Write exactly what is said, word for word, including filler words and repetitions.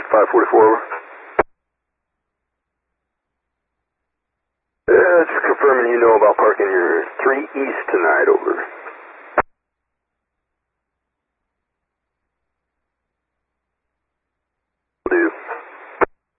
five forty-four, over. Yeah, just confirming you know about parking your three East tonight, over.